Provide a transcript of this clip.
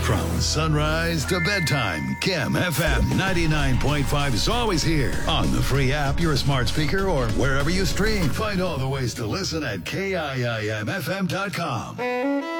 From sunrise to bedtime, Kim FM 99.5 is always here. On the free app, your smart speaker, or wherever you stream. Find all the ways to listen at KIIMFM.com.